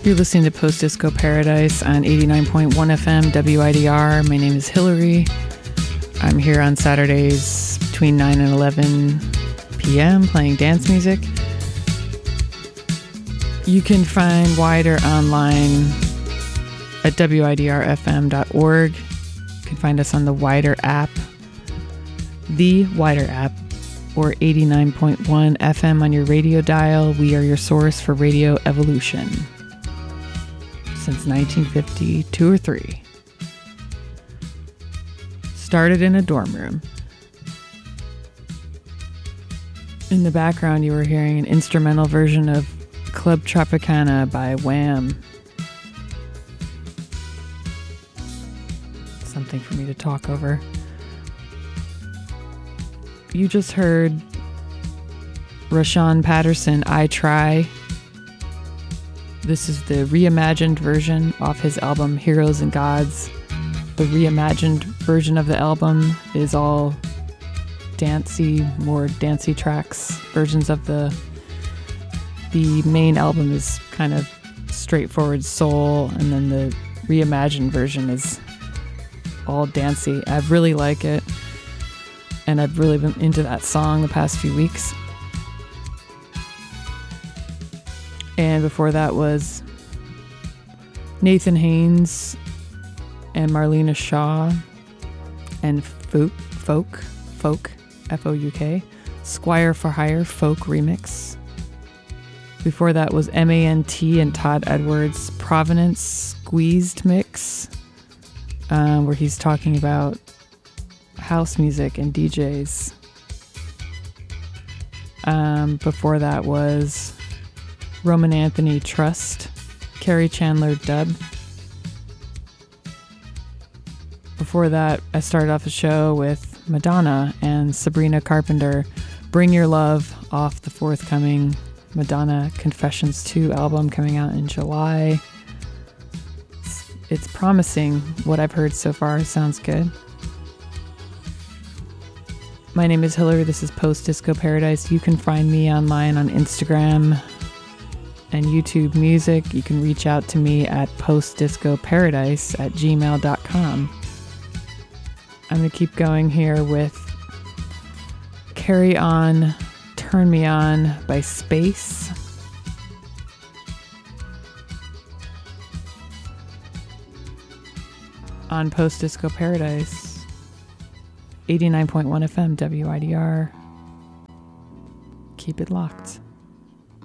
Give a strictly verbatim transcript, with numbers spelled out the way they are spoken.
You're listening to Post Disco Paradise on eighty-nine point one F M W I D R. My name is Hillary. I'm here on Saturdays between nine and eleven p.m. playing dance music. You can find Wider online at W I D R F M dot org. You can find us on the Wider app, the Wider app, or eighty-nine point one F M on your radio dial. We are your source for radio evolution since nineteen fifty, two or three. Started in a dorm room. In the background, you were hearing an instrumental version of Club Tropicana by Wham. Something for me to talk over. You just heard Rashawn Patterson, I Try. This is the reimagined version off his album Heroes and Gods. The reimagined version of the album is all dancey, more dancey tracks. Versions of the the main album is kind of straightforward soul, and then the reimagined version is all dancey. I really like it, and I've really been into that song the past few weeks. And before that was Nathan Haynes and Marlena Shaw and Folk, Folk, Folk, F O U K, Squire for Hire Folk Remix. Before that was M A N T and Todd Edwards' Provenance Squeezed Mix, um, where he's talking about house music and D Js. Um, before that was Roman Anthony Trust, Kerry Chandler Dub. Before that, I started off the show with Madonna and Sabrina Carpenter, Bring Your Love, off the forthcoming Madonna Confessions two album coming out in July. It's, it's promising. What I've heard so far sounds good. My name is Hillary. This is Post Disco Paradise. You can find me online on Instagram and YouTube Music. You can reach out to me at postdiscoparadise at gmail dot com. I'm going to keep going here with Carry On, Turn Me On by Space. On Post Disco Paradise, eighty-nine point one F M W I D R. Keep it locked.